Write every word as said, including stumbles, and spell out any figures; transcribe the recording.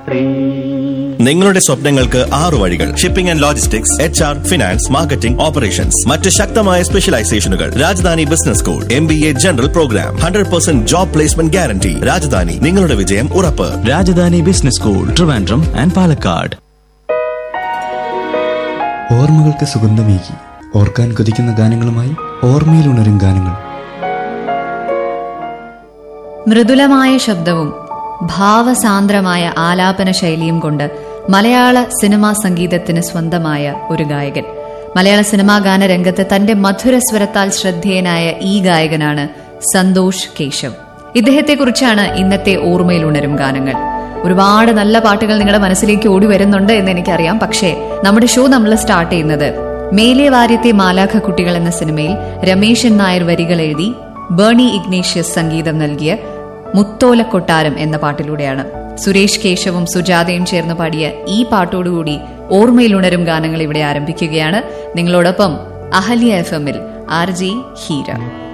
രാത്രി. നിങ്ങളുടെ സ്വപ്നങ്ങൾക്ക് ആറു വഴികൾ. Shipping and logistics, H R, finance, marketing, operations. മറ്റ് ശക്തമായ സ്പെഷ്യലൈസേഷനുകൾ. Rajdhani business school, M B A general programme, hundred percent job placement guarantee. Rajdhani, നിങ്ങളുടെ വിജയം ഉറപ്പ്. Rajdhani business school, Trivandrum and Palakkad. ഓർമ്മകൾക്ക് സുഗന്ധമേകി ഓർക്കാൻ കൊതിക്കുന്ന ഗാനങ്ങളുമായി ഓർമ്മയിൽ ഉണരും ഗാനങ്ങൾ. മൃദുലമായ ശബ്ദവും ഭാവസാന്ദ്രമായ ആലാപന ശൈലിയും കൊണ്ട് മലയാള സിനിമാ സംഗീതത്തിന് സ്വന്തമായ ഒരു ഗായകൻ. മലയാള സിനിമാ ഗാനരംഗത്ത് തന്റെ മധുരസ്വരത്താൽ ശ്രദ്ധേയനായ ഈ ഗായകനാണ് സന്തോഷ് കേശവ്. ഇദ്ദേഹത്തെക്കുറിച്ചാണ് ഇന്നത്തെ ഓർമ്മയിൽ ഉണരും ഗാനങ്ങൾ. ഒരുപാട് നല്ല പാട്ടുകൾ നിങ്ങളുടെ മനസ്സിലേക്ക് ഓടി വരുന്നുണ്ട് എന്ന് എനിക്കറിയാം. പക്ഷേ നമ്മുടെ ഷോ നമ്മൾ സ്റ്റാർട്ട് ചെയ്യുന്നത് മേലെ വാര്യത്തെ മാലാഖ കുട്ടികൾ എന്ന സിനിമയിൽ രമേശൻ നായർ വരികൾ എഴുതി ബേണി ഇഗ്നേഷ്യസ് സംഗീതം നൽകിയ മുത്തോലക്കൊട്ടാരം എന്ന പാട്ടിലൂടെയാണ്. സുരേഷ് കേശവും സുജാതയും ചേർന്ന് പാടിയ ഈ പാട്ടോടുകൂടി ഓർമ്മയിൽ ഉണരും ഗാനങ്ങൾ ഇവിടെ ആരംഭിക്കുകയാണ്. നിങ്ങളോടൊപ്പം അഹല്യ എഫ് എമ്മിൽ ആർ ജി ഹീര.